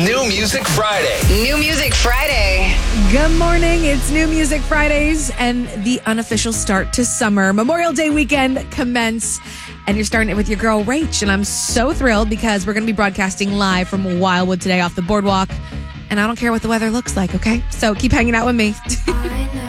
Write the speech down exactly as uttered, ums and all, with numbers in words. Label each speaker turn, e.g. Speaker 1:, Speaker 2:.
Speaker 1: New Music Friday.
Speaker 2: New Music Friday.
Speaker 3: Good morning. It's New Music Fridays and the unofficial start to summer. Memorial Day weekend commence, and you're starting it with your girl, Rach. And I'm so thrilled because we're going to be broadcasting live from Wildwood today off the boardwalk. And I don't care what the weather looks like, okay? So keep hanging out with me.